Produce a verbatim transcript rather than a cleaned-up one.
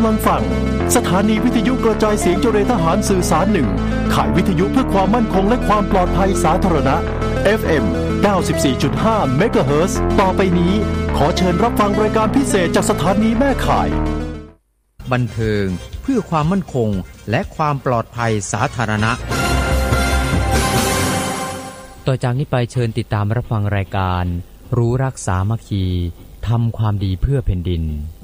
ำลังฟังสถานีวิทยุกระจายเสียงเจริญทหารสื่อสารหนึ่งข่ายวิทยุเพื่อความมั่นคงและความปลอดภัยสาธารณะ เอฟ เอ็ม เก้าสิบสี่จุดห้า เมกะเฮิรตซ์ ต่อไปนี้ขอเชิญรับฟังรายการพิเศษจากสถานีแม่ข่ายบันเทิงเพื่อความมั่นคงและความปลอดภัยสาธารณะต่อจากนี้ไปเชิญติดตามรับฟังรายการรู้รักสามัคคีทำความดีเพื่อแผ่นดิน